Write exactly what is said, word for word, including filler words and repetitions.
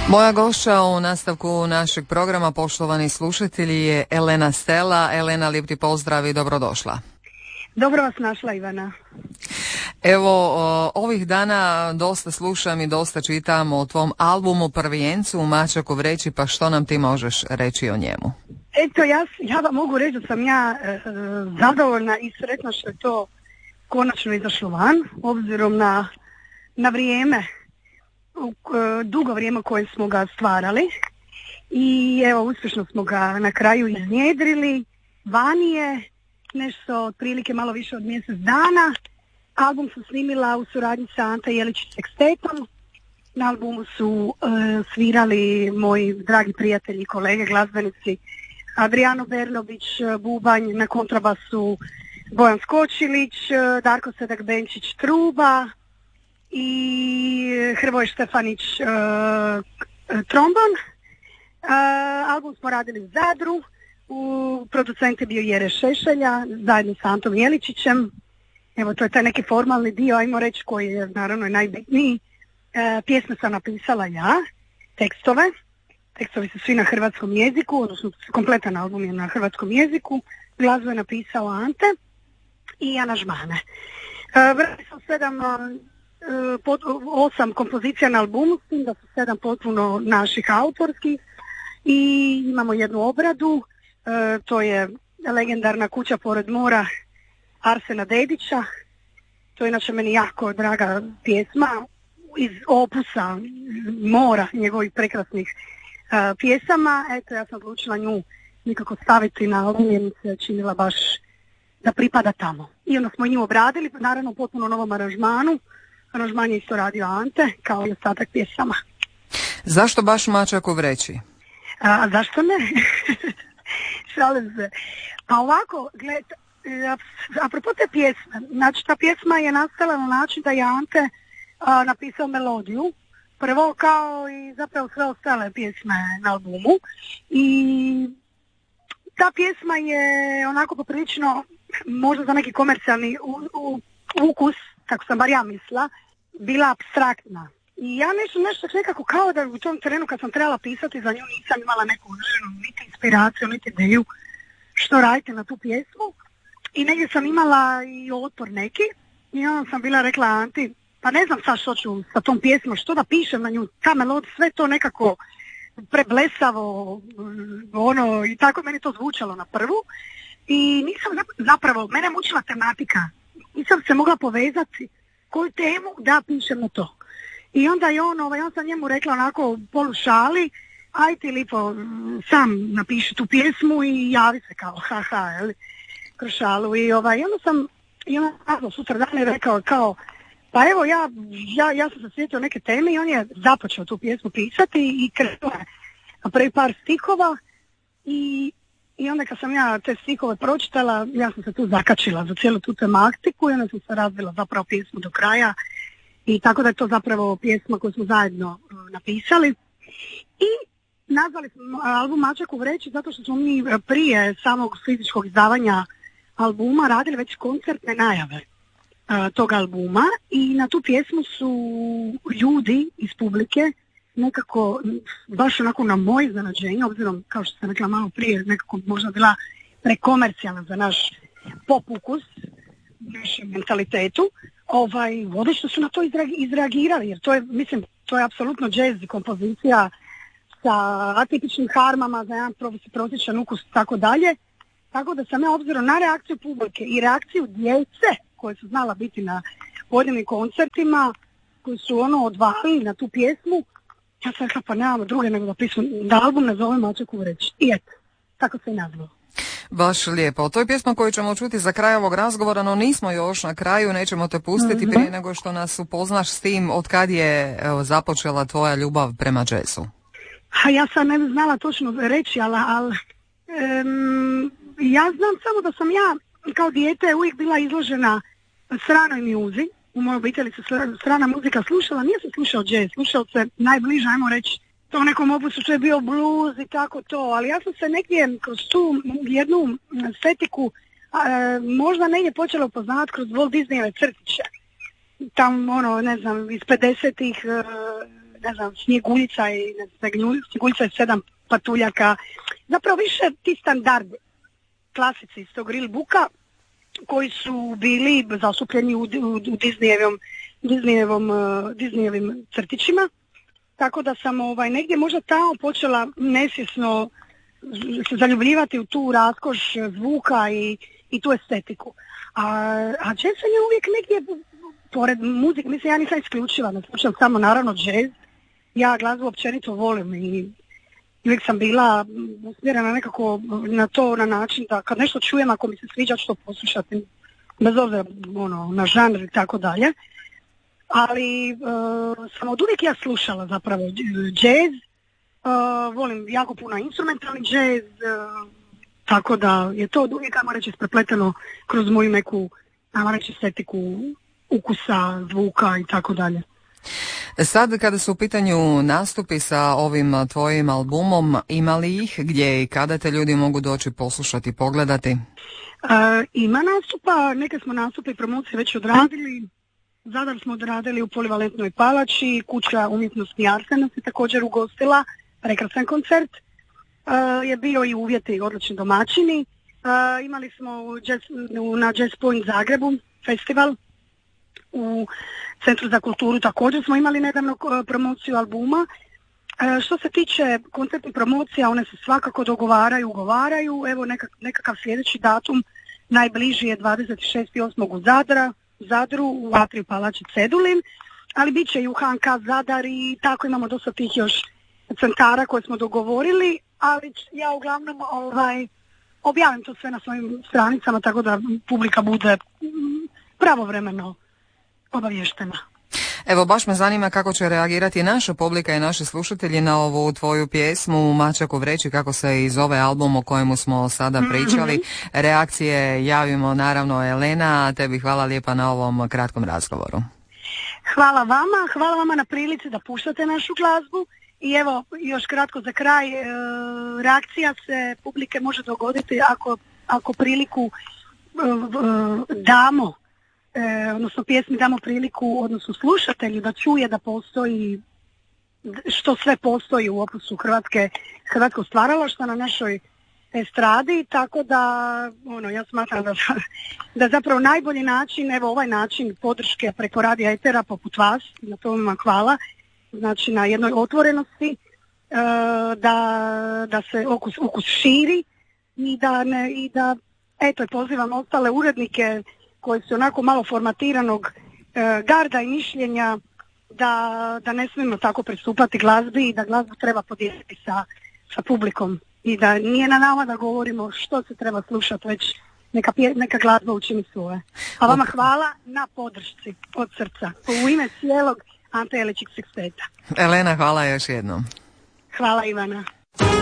Moja gošća u nastavku našeg programa, poštovani slušatelji, je Elena Stela. Elena, lijep ti pozdrav i dobrodošla. Dobro vas našla, Ivana. Evo, ovih dana dosta slušam i dosta čitam o tvom albumu Prvijencu u Mačaku vreći, pa što nam ti možeš reći o njemu? Eto, ja, ja vam mogu reći da sam ja e, zadovoljna i sretna što je to konačno izašlo van, obzirom na, na vrijeme, u, e, dugo vrijeme koje smo ga stvarali. I evo, uspješno smo ga na kraju iznjedrili. Vani je nešto otprilike malo više od mjesec dana. Album sam snimila u suradnji sa Ante Jelić Sekstetom. Na albumu su e, svirali moji dragi prijatelji i kolege glazbenici Adriano Berlović, bubanj, na kontrabasu Bojan Skočilić, Darko Sedak-Benčić truba i Hrvoje Štefanić e, trombon. E, album smo radili u Zadru, u producent je bio Jere Šešelja zajedno sa Antom Jeličićem. Evo, to je taj neki formalni dio, ajmo reći, koji je naravno najbitniji. E, pjesme sam napisala ja, tekstove. Tekstovi su svi na hrvatskom jeziku, odnosno kompletan album je na hrvatskom jeziku. Glazbu je napisao Ante i aranžmane. E, Vrati sam sedam, e, pot, osam kompozicija na albumu, s tim da su sedam potpuno naših autorskih i imamo jednu obradu, e, to je legendarna Kuća pored mora Arsena Dedića. To je inače meni jako draga pjesma iz opusa mora njegovih prekrasnih uh, pjesama. Eto, ja sam odlučila nju nikako staviti na album jer mi se činila baš da pripada tamo. I onda smo nju obradili, naravno u potpuno novom aranžmanu. Aranžman je isto radio Ante, kao i ostatak pjesama. Zašto baš Mačaku vreći? A, a zašto ne? Šalim se. Pa ovako, gledajte, apropo te pjesme, znači ta pjesma je nastala na način da je Ante a, napisao melodiju, prvo kao i zapravo sve ostale pjesme na albumu, i ta pjesma je onako poprilično, možda za neki komercijalni u, u, ukus, kako sam bar ja mislila, bila apstraktna. I ja nešto, nešto nekako kao da u tom terenu kad sam trebala pisati za nju nisam imala neku uženu, niti inspiraciju, niti ideju što radite na tu pjesmu. I negdje sam imala i otpor neki i onda sam bila rekla Anti, pa ne znam sad što ću sa tom pjesmom, što da pišem na nju, ta melodija, sve to nekako preblesavo, ono, i tako meni to zvučalo na prvu. I nisam zapravo, mene mučila tematika, nisam se mogla povezati koju temu da pišem na to. I onda je on, ovaj, on sam njemu rekla onako polu šali, aj ti lipo sam napiši tu pjesmu i javi se kao haha, jel? Kroz šalu. I ovaj, onda sam, i onda sutra dan je rekao kao, pa evo ja, ja, ja sam se sjetio neke teme i on je započeo tu pjesmu pisati i krenuo je na prvi par stihova i, i onda kad sam ja te stihove pročitala, ja sam se tu zakačila za cijelu tu tematiku i onda sam se razvila zapravo pjesmu do kraja i tako da je to zapravo pjesma koju smo zajedno uh, napisali. I nazvali smo album Mačaku vreći zato što smo mi prije samog fizičkog izdavanja albuma radili već koncertne najave uh, tog albuma i na tu pjesmu su ljudi iz publike nekako, baš onako na moje iznenađenje, obzirom kao što sam rekla malo prije, nekako možda bila prekomercijalna za naš pop ukus, našem mentalitetu, ovaj, odlično su na to izreagirali, jer to je, mislim, to je apsolutno jazz kompozicija sa atipičnim harmama za jedan prosječan ukus i tako dalje. Tako da sam ja obzirom na reakciju publike i reakciju djece koje su znala biti na pojedinim koncertima, koji su ono odvalili na tu pjesmu, ja sam rekla pa nemamo druge nego da pismu, da album nazove Mačaku vreći. I eto, tako se i nazvao. Baš lijepo. To je pjesma koju ćemo čuti za kraj ovog razgovora, no nismo još na kraju, nećemo te pustiti mm-hmm. prije nego što nas upoznaš s tim od kad je evo, započela tvoja ljubav prema džezu. A ja sam ne bi znala točno reći, ali, ali um, ja znam samo da sam ja kao dijete uvijek bila izložena stranoj muzi. U mojoj obitelji se strana muzika slušala, nije se slušao džez, slušao se najbliže, ajmo reći, to nekom opusu što je bio blues i tako to, ali ja sam se negdje kroz tu jednu estetiku a, možda negdje počela upoznavati kroz Walt Disneyove crtiće. Tam, ono, ne znam, iz pedesetih ne znam, Snjeguljica i Snjeguljica i sedam patuljaka. Zapravo više ti standardi, klasici iz tog real booka koji su bili zasupljeni u, u, u Disneyevom, Disneyevom, uh, Disneyevim crtićima. Tako da sam ovaj, negdje možda tamo počela nesvjesno se zaljubljivati u tu raskoš zvuka i, i tu estetiku. A, a jazz sam je uvijek negdje, pored muzike, mislim ja nisam isključiva, ne slušam samo naravno jazz, ja glazbu općenito volim i uvijek sam bila usmjerena nekako na to, na način da kad nešto čujem, ako mi se sviđa ću to poslušati, bez obzira ono, na žanr i tako dalje. Ali uh, sam od uvijek ja slušala zapravo jazz, uh, volim jako puno instrumentalni jazz, uh, tako da je to od uvijek, ajmo reći, isprepleteno kroz moju neku, ajmo reći, estetiku ukusa, zvuka i tako dalje. Sad kada su u pitanju nastupi sa ovim tvojim albumom, ima li ih gdje i kada te ljudi mogu doći poslušati, pogledati? Uh, ima nastupa, neke smo nastupe i promocije već odradili. Zadar smo odradili u Polivalentnoj palači, Kuća umjetnosti Arsen nas je također ugostila, prekrasan koncert. Uh, je bio i uvjeti odlični domaćini. Uh, imali smo jazz, na Jazz Point Zagrebu festival. U Centru za kulturu također smo imali nedavno promociju albuma. E, što se tiče koncertnih promocija, one se svakako dogovaraju, ugovaraju. Evo nekak, nekakav sljedeći datum, najbliži je dvadeset šestog osmog u Zadra, Zadru, u Atriju palači Cedulin, ali bit će i u H N K Zadar i tako imamo dosta tih još centara koje smo dogovorili, ali ja uglavnom ovaj, objavim to sve na svojim stranicama, tako da publika bude pravovremeno obavještena. Evo, baš me zanima kako će reagirati naša publika i naši slušatelji na ovu tvoju pjesmu Mačak u vreći, kako se i zove album o kojemu smo sada pričali. Mm-hmm. Reakcije javimo naravno Elena, tebi hvala lijepa na ovom kratkom razgovoru. Hvala vama, hvala vama na prilici da puštate našu glazbu i evo još kratko za kraj, e, reakcija se publike može dogoditi ako, ako priliku e, e, damo E, odnosno pjesmi damo priliku, odnosno slušatelju da čuje da postoji, što sve postoji u opusu Hrvatske, hrvatskog stvaralaštva na našoj estradi, tako da ono, ja smatram da, da zapravo najbolji način, evo ovaj način podrške preko radija etera poput vas, na to vam hvala, znači na jednoj otvorenosti, e, da, da se okus, ukus širi i da, ne, i da eto, pozivam ostale urednike koji su onako malo formatiranog e, garda i mišljenja da, da ne smijemo tako pristupati glazbi i da glazbu treba podijeliti sa, sa publikom i da nije na nama da govorimo što se treba slušati, već neka, neka glazba učini svoje. A vama hvala na podršci od srca. U ime cijelog Ante Jeličić Sexteta. Elena, hvala još jednom. Hvala Ivana.